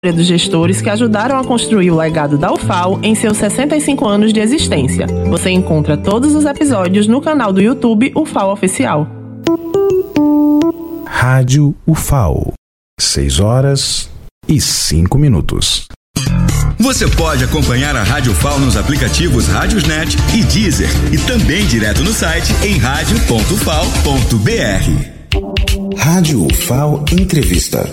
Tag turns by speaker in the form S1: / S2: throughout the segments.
S1: dos gestores que ajudaram a construir o legado da UFAO em seus 65 anos de existência. Você encontra todos os episódios no canal do YouTube UFAO Oficial.
S2: Rádio UFAO, 6:05.
S3: Você pode acompanhar a Rádio UFAO nos aplicativos Rádiosnet e Deezer e também direto no site em radio.ufao.br.
S2: Rádio UFAO Entrevista.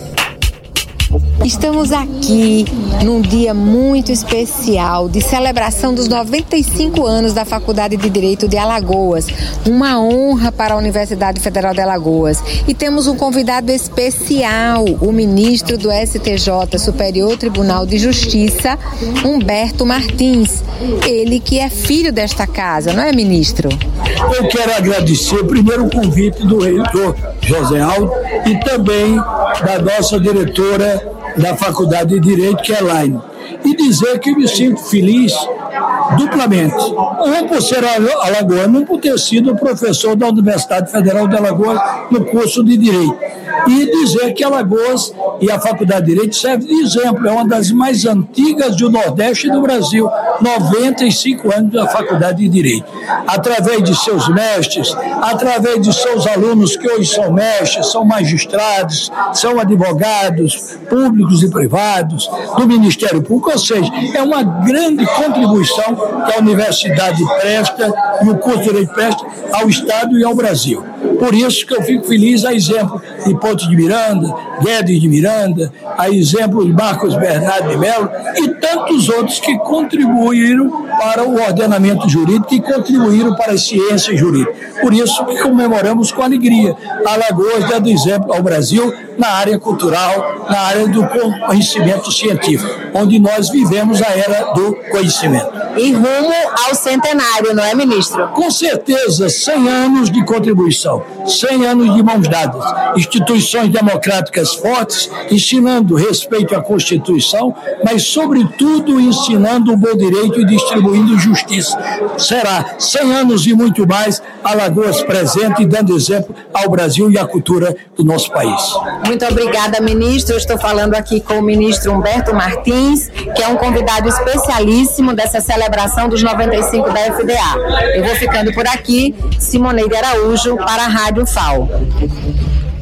S4: Estamos aqui num dia muito especial de celebração dos 95 anos da Faculdade de Direito de Alagoas. Uma honra para a Universidade Federal de Alagoas. E temos um convidado especial, o ministro do STJ, Superior Tribunal de Justiça, Humberto Martins. Ele que é filho desta casa, não é, ministro?
S5: Eu quero agradecer primeiro o convite do reitor José Aldo e também da nossa diretora da Faculdade de Direito, que é Elaine, e dizer que eu me sinto feliz duplamente. Um por ser alagoano, um por ter sido professor da Universidade Federal de Alagoas no curso de Direito. E dizer que Alagoas e a Faculdade de Direito serve de exemplo, é uma das mais antigas do Nordeste e do Brasil, 95 anos da Faculdade de Direito. Através de seus mestres, através de seus alunos que hoje são mestres, são magistrados, são advogados públicos e privados, do Ministério Público, ou seja, é uma grande contribuição que a universidade presta e o curso de Direito presta ao Estado e ao Brasil. Por isso que eu fico feliz, a exemplo de Ponte de Miranda, Guedes de Miranda, a exemplo de Marcos Bernardo de Mello e tantos outros que contribuíram para o ordenamento jurídico e contribuíram para a ciência jurídica. Por isso que comemoramos com alegria. Alagoas dando exemplo ao Brasil na área cultural, na área do conhecimento científico, onde nós vivemos a era do conhecimento.
S4: E rumo ao centenário, não é, ministro?
S5: Com certeza, 100 anos de contribuição, 100 anos de mãos dadas, instituições democráticas fortes, ensinando respeito à Constituição, mas, sobretudo, ensinando o bom direito e distribuindo justiça. Será 100 anos e muito mais, Alagoas presente e dando exemplo ao Brasil e à cultura do nosso país.
S4: Muito obrigada, ministro. Eu estou falando aqui com o ministro Humberto Martins, que é um convidado especialíssimo dessa celebração dos 95 da FDA. Eu vou ficando por aqui, Simoneide Araújo, para a Rádio UFAO.